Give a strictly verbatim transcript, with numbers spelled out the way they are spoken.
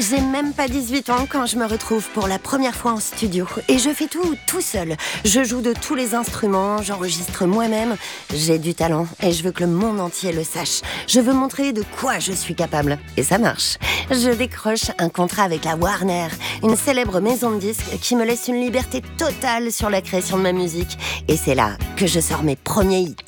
J'ai même pas dix-huit ans quand je me retrouve pour la première fois en studio. Et je fais tout, tout seul. Je joue de tous les instruments, j'enregistre moi-même. J'ai du talent et je veux que le monde entier le sache. Je veux montrer de quoi je suis capable. Et ça marche. Je décroche un contrat avec la Warner, une célèbre maison de disques qui me laisse une liberté totale sur la création de ma musique. Et c'est là que je sors mes premiers hits.